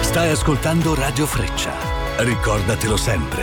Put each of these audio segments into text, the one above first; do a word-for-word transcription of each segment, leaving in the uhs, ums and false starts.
Stai ascoltando Radio Freccia. Ricordatelo sempre.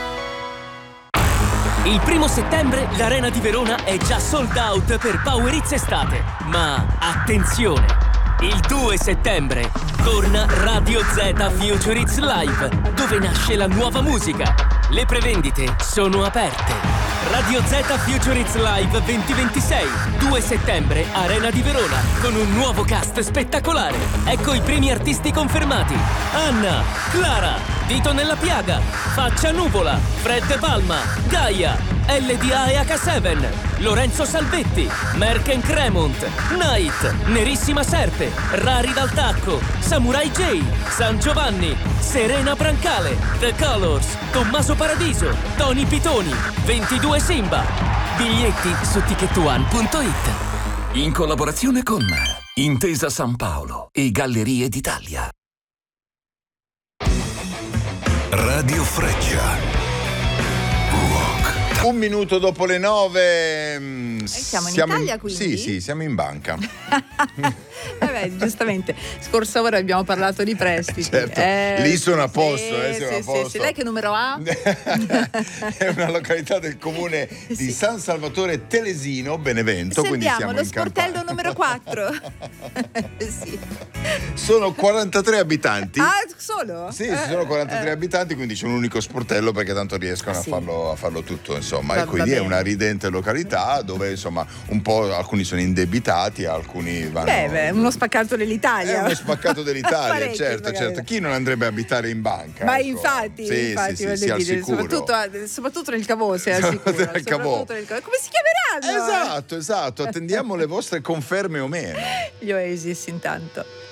Il primo settembre l'Arena di Verona è già sold out per Power Hits Estate. Ma attenzione! Il due settembre torna Radio Z Future Hits Live, dove nasce la nuova musica. Le prevendite sono aperte. Radio Z Future Hits Live duemilaventisei, due settembre, Arena di Verona, con un nuovo cast spettacolare. Ecco i primi artisti confermati: Anna, Clara, Dito nella Piaga, Faccia Nuvola, Fred Palma, Gaia, L D A e H sette, Lorenzo Salvetti, Merck Cremont, Night, Nerissima Serpe, Rari dal Tacco, Samurai J, San Giovanni, Serena Brancale, The Colors, Tommaso Paradiso, Tony Pitoni, ventidue Simba. Biglietti su ticket one punto it. In collaborazione con Intesa San Paolo e Gallerie d'Italia. Radio Freccia. Un minuto dopo le nove. Eh, siamo in siamo Italia, in, quindi? Sì, sì, siamo in banca. Vabbè, giustamente, scorsa ora abbiamo parlato di prestiti. Certo, eh, lì sono a sì, posto, eh, sì, sono sì, a posto. Sì, lei che numero ha? È una località del comune di Sì. San Salvatore Telesino, Benevento. Quindi Sentiamo siamo lo in sportello Campania. numero quattro. Sì. Sono quarantatré abitanti. Ah, solo? Sì, eh, ci sono quarantatré eh. abitanti, quindi c'è un unico sportello perché tanto riescono Ah, a, sì. farlo, a farlo tutto, insomma. Va- E quindi va è bene. una ridente località dove, insomma, un po' alcuni sono indebitati, alcuni vanno. Beh, beh, uno spaccato dell'Italia. È uno spaccato dell'Italia, Parecchi, certo, magari. certo. Chi non andrebbe a abitare in banca? Ma ecco. infatti, sì, infatti, sì, sì, voglio sia al dire, sicuro. soprattutto, soprattutto nel cavò, sei al Soprattutto sicuro. nel cavò. soprattutto nel cavò. Come si chiameranno? Esatto, esatto. Attendiamo le vostre conferme o meno. Gli Oasis intanto.